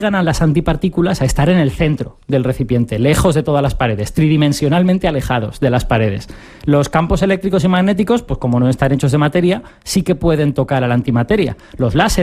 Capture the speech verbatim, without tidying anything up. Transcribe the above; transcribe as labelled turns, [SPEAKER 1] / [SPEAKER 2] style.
[SPEAKER 1] a las antipartículas a estar en el centro del recipiente, lejos de todas las paredes, tridimensionalmente alejados de las paredes. Los campos eléctricos y magnéticos, pues como no están hechos de materia, sí que pueden tocar a la antimateria. Los láseres